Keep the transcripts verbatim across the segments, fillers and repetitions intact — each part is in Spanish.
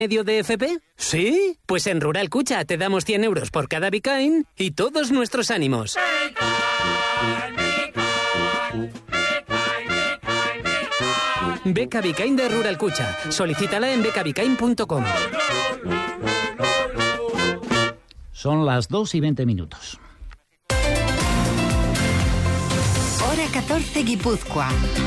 medio de F P? ¿Sí? Pues en Rural Cucha te damos cien euros por cada Bicain y todos nuestros ánimos. Beca Bicain de Rural Cucha. Solicítala en beca bicain punto com. Son las dos y veinte minutos. Hora catorce, Guipúzcoa.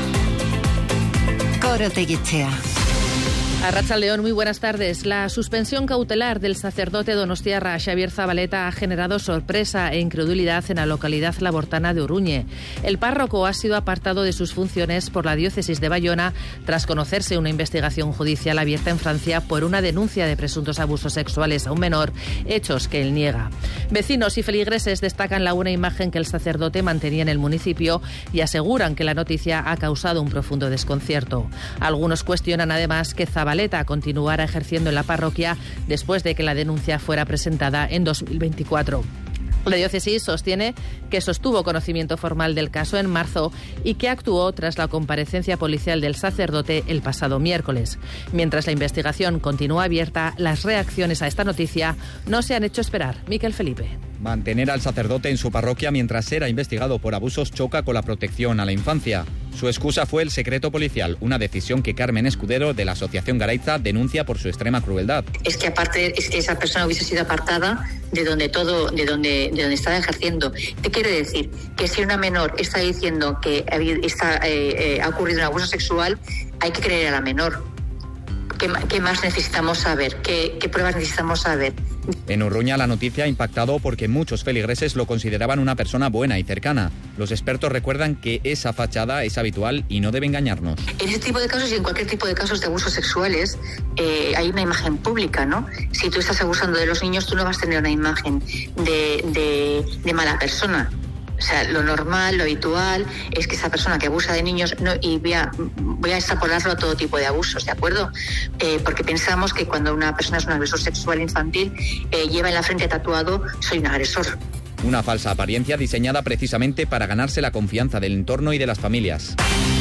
Coro Teguichea. Arratsaldeon, muy buenas tardes. La suspensión cautelar del sacerdote donostiarra Xavier Zabaleta ha generado sorpresa e incredulidad en la localidad labortana de Uruñe. El párroco ha sido apartado de sus funciones por la diócesis de Bayona tras conocerse una investigación judicial abierta en Francia por una denuncia de presuntos abusos sexuales a un menor, hechos que él niega. Vecinos y feligreses destacan la buena imagen que el sacerdote mantenía en el municipio y aseguran que la noticia ha causado un profundo desconcierto. Algunos cuestionan además que Zabaleta continuara ejerciendo en la parroquia después de que la denuncia fuera presentada en dos mil veinticuatro. La diócesis sostiene que sostuvo conocimiento formal del caso en marzo y que actuó tras la comparecencia policial del sacerdote el pasado miércoles. Mientras la investigación continúa abierta, las reacciones a esta noticia no se han hecho esperar. Miquel Felipe. Mantener al sacerdote en su parroquia mientras era investigado por abusos choca con la protección a la infancia. Su excusa fue el secreto policial, una decisión que Carmen Escudero, de la Asociación Garaiza, denuncia por su extrema crueldad. Es que aparte, es que esa persona hubiese sido apartada de donde todo, de donde, de donde estaba ejerciendo. ¿Qué quiere decir? Que si una menor está diciendo que está, eh, eh, ha ocurrido un abuso sexual, hay que creer a la menor. ¿Qué, qué más necesitamos saber? ¿Qué, ¿Qué pruebas necesitamos saber? En Urruña la noticia ha impactado porque muchos feligreses lo consideraban una persona buena y cercana. Los expertos recuerdan que esa fachada es habitual y no debe engañarnos. En este tipo de casos y en cualquier tipo de casos de abusos sexuales eh, hay una imagen pública, ¿no? Si tú estás abusando de los niños, tú no vas a tener una imagen de, de, de mala persona. O sea, lo normal, lo habitual es que esa persona que abusa de niños, no, y voy a, voy a extrapolarlo a todo tipo de abusos, ¿de acuerdo? Eh, porque pensamos que cuando una persona es un agresor sexual infantil, eh, lleva en la frente tatuado, soy un agresor. Una falsa apariencia diseñada precisamente para ganarse la confianza del entorno y de las familias.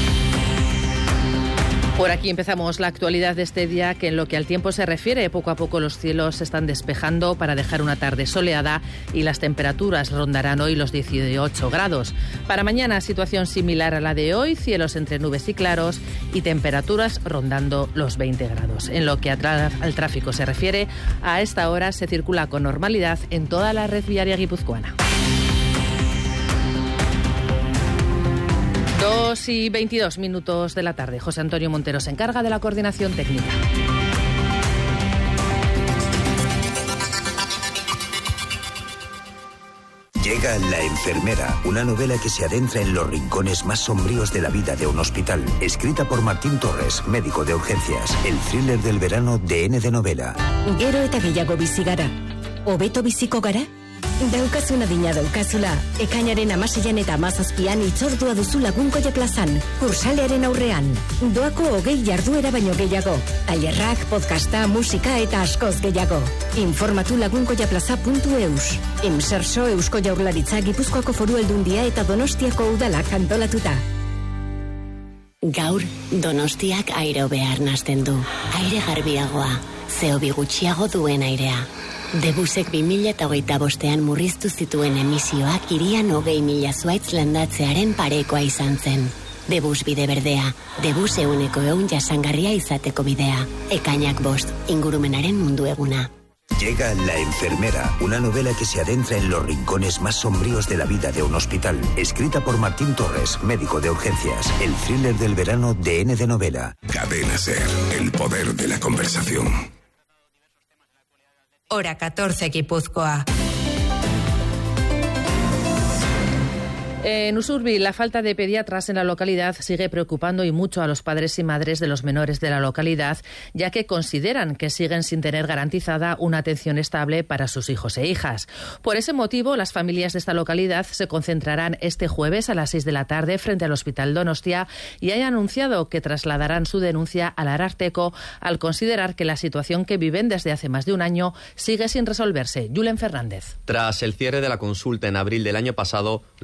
Por aquí empezamos la actualidad de este día, que en lo que al tiempo se refiere, poco a poco los cielos se están despejando para dejar una tarde soleada y las temperaturas rondarán hoy los dieciocho grados. Para mañana, situación similar a la de hoy, cielos entre nubes y claros y temperaturas rondando los veinte grados. En lo que al tráfico se refiere, a esta hora se circula con normalidad en toda la red viaria guipuzcoana. Dos y veintidós minutos de la tarde. José Antonio Montero se encarga de la coordinación técnica. Llega La enfermera, una novela que se adentra en los rincones más sombríos de la vida de un hospital. Escrita por Martín Torres, médico de urgencias. El thriller del verano de N de Novela. Gero eta gehiago bizi gara. Hobeto biziko gara? Daukasun adina daukazula, ekainaren amaseian eta amazazpian itzordua duzu Lagunkoia plazan, kursalearen aurrean. Doako hogei jarduera baino gehiago. Tailerrak, podcasta, musika eta askoz gehiago. Informatu lagunkoiaplaza puntu eus. Inserso Eusko Jaurlaritza, Gipuzkoako Foru Aldundia eta Donostiako udalak antolatuta. Gaur, Donostiak aire hobea arnasten du. Aire garbiagoa, ze hobi gutxiago duen airea. Debusek bi mila eta hogeita bostean murriztu zituen emisioak hirian hogei mila zuaitz landatzearen parekoa izan zen. Debus bide berdea, Debus euneko eun jasangarria izateko bidea. Ekainak bost, ingurumenaren mundu eguna. Llega La enfermera, una novela que se adentra en los rincones más sombríos de la vida de un hospital. Escrita por Martín Torres, médico de urgencias. El thriller del verano de N de Novela. Cadena Ser, el poder de la conversación. Hora catorce, Guipúzcoa. En Usurbil, la falta de pediatras en la localidad sigue preocupando y mucho a los padres y madres de los menores de la localidad, ya que consideran que siguen sin tener garantizada una atención estable para sus hijos e hijas. Por ese motivo, las familias de esta localidad se concentrarán este jueves a las seis de la tarde frente al Hospital Donostia y han anunciado que trasladarán su denuncia al Ararteko al considerar que la situación que viven desde hace más de un año sigue sin resolverse. Julen Fernández. Tras el cierre de la consulta en abril del año pasado, los menores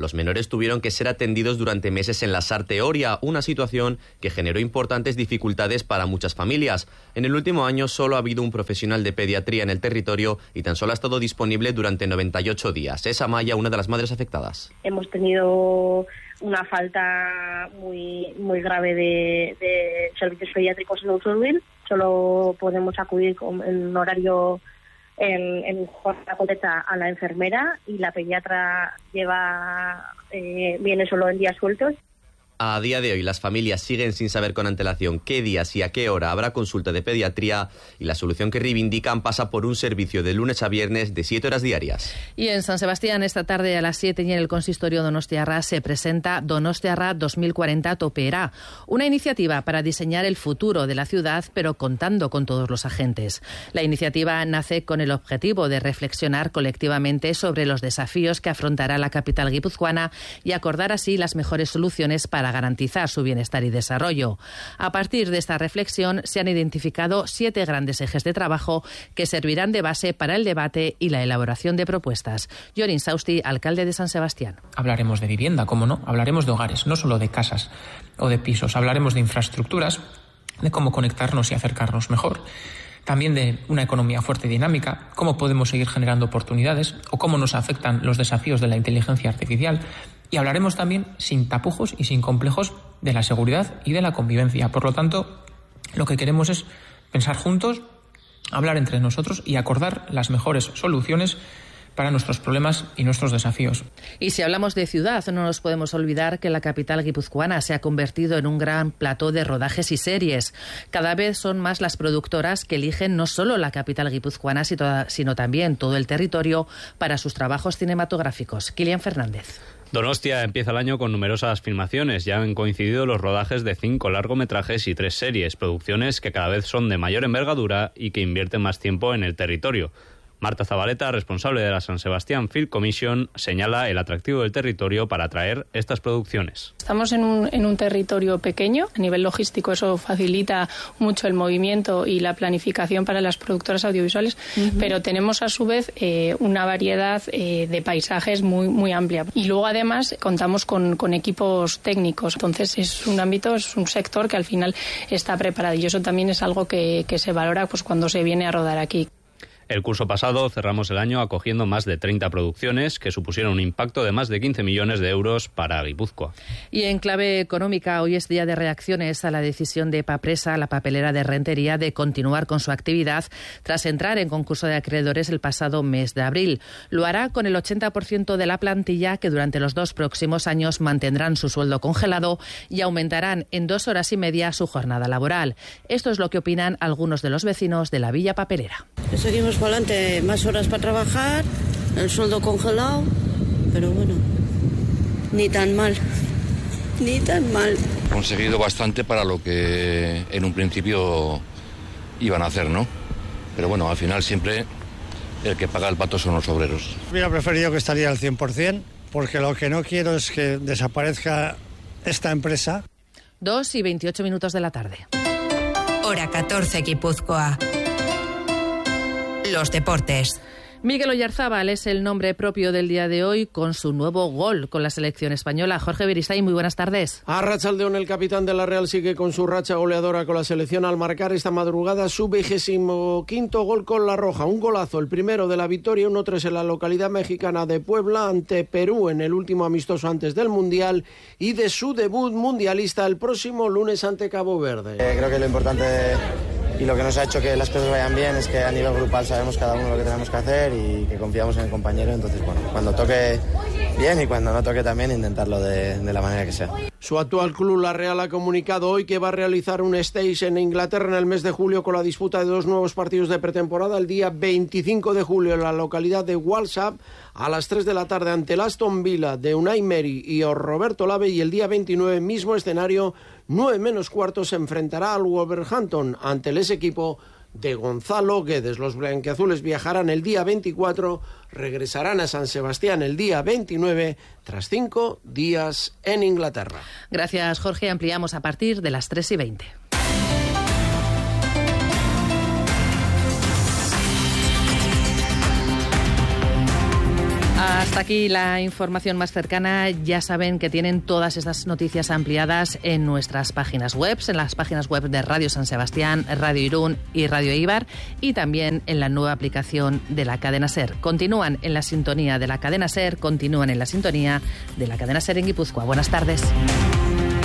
tuvieron que ser atendidos durante meses en la Sarte Oria, una situación que generó importantes dificultades para muchas familias. En el último año solo ha habido un profesional de pediatría en el territorio y tan solo ha estado disponible durante noventa y ocho días. Es Amaya, una de las madres afectadas. Hemos tenido una falta muy muy grave de, de servicios pediátricos en Usurbil. Solo podemos acudir con, en horario en, en jornada completa a la enfermera y la pediatra lleva eh, viene solo en días sueltos. A día de hoy las familias siguen sin saber con antelación qué días y a qué hora habrá consulta de pediatría y la solución que reivindican pasa por un servicio de lunes a viernes de siete horas diarias. Y en San Sebastián esta tarde a las siete y en el consistorio Donostiarra se presenta Donostiarra dos mil cuarenta Topeará, una iniciativa para diseñar el futuro de la ciudad pero contando con todos los agentes. La iniciativa nace con el objetivo de reflexionar colectivamente sobre los desafíos que afrontará la capital guipuzcoana y acordar así las mejores soluciones para garantizar su bienestar y desarrollo. A partir de esta reflexión se han identificado siete grandes ejes de trabajo que servirán de base para el debate y la elaboración de propuestas. Jorin Sausti, alcalde de San Sebastián. Hablaremos de vivienda, ¿cómo no? Hablaremos de hogares, no solo de casas o de pisos. Hablaremos de infraestructuras, de cómo conectarnos y acercarnos mejor. También de una economía fuerte y dinámica, cómo podemos seguir generando oportunidades o cómo nos afectan los desafíos de la inteligencia artificial. Y hablaremos también, sin tapujos y sin complejos, de la seguridad y de la convivencia. Por lo tanto, lo que queremos es pensar juntos, hablar entre nosotros y acordar las mejores soluciones para nuestros problemas y nuestros desafíos. Y si hablamos de ciudad, no nos podemos olvidar que la capital guipuzcoana se ha convertido en un gran plató de rodajes y series. Cada vez son más las productoras que eligen no solo la capital guipuzcoana, sino también todo el territorio para sus trabajos cinematográficos. Kilian Fernández. Donostia empieza el año con numerosas filmaciones. Ya han coincidido los rodajes de cinco largometrajes y tres series, producciones que cada vez son de mayor envergadura y que invierten más tiempo en el territorio. Marta Zabaleta, responsable de la San Sebastián Film Commission, señala el atractivo del territorio para atraer estas producciones. Estamos en un, en un territorio pequeño. A nivel logístico eso facilita mucho el movimiento y la planificación para las productoras audiovisuales, uh-huh. pero tenemos a su vez eh, una variedad eh, de paisajes muy, muy amplia. Y luego además contamos con, con equipos técnicos. Entonces es un ámbito, es un sector que al final está preparado y eso también es algo que, que se valora pues, cuando se viene a rodar aquí. El curso pasado cerramos el año acogiendo más de treinta producciones que supusieron un impacto de más de quince millones de euros para Guipúzcoa. Y en clave económica, hoy es día de reacciones a la decisión de Papresa, la papelera de Rentería, de continuar con su actividad tras entrar en concurso de acreedores el pasado mes de abril. Lo hará con el ochenta por ciento de la plantilla que durante los dos próximos años mantendrán su sueldo congelado y aumentarán en dos horas y media su jornada laboral. Esto es lo que opinan algunos de los vecinos de la Villa Papelera. Seguimos para adelante, más horas para trabajar, el sueldo congelado, pero bueno, ni tan mal, ni tan mal. Conseguido bastante para lo que en un principio iban a hacer, ¿no? Pero bueno, al final siempre el que paga el pato son los obreros. Hubiera preferido que estaría al cien por ciento, porque lo que no quiero es que desaparezca esta empresa. Dos y veintiocho minutos de la tarde. Hora catorce, Guipúzcoa. Los deportes. Miguel Oyarzábal es el nombre propio del día de hoy con su nuevo gol con la selección española. Jorge Beristain, muy buenas tardes. Arratsaldeon, el capitán de la Real sigue con su racha goleadora con la selección al marcar esta madrugada su vigésimo quinto gol con la roja. Un golazo, el primero de la victoria uno tres en la localidad mexicana de Puebla ante Perú en el último amistoso antes del Mundial y de su debut mundialista el próximo lunes ante Cabo Verde. Eh, creo que lo importante y lo que nos ha hecho que las cosas vayan bien es que a nivel grupal sabemos cada uno lo que tenemos que hacer y que confiamos en el compañero. Entonces, bueno, cuando toque bien y cuando no toque también intentarlo de, de la manera que sea. Su actual club, la Real, ha comunicado hoy que va a realizar un stage en Inglaterra en el mes de julio con la disputa de dos nuevos partidos de pretemporada. El día veinticinco de julio en la localidad de Walsall a las tres de la tarde ante el Aston Villa de Unai Emery y Roberto Lave, y el día veintinueve, mismo escenario, nueve menos cuarto, se enfrentará al Wolverhampton ante el ex equipo de Gonzalo Guedes. Los blanquiazules viajarán el día veinticuatro, regresarán a San Sebastián el día veintinueve, tras cinco días en Inglaterra. Gracias, Jorge. Ampliamos a partir de las tres y veinte. A Hasta aquí la información más cercana. Ya saben que tienen todas estas noticias ampliadas en nuestras páginas web, en las páginas web de Radio San Sebastián, Radio Irún y Radio Eibar, y también en la nueva aplicación de la cadena SER. Continúan en la sintonía de la cadena SER, continúan en la sintonía de la cadena SER en Guipúzcoa. Buenas tardes.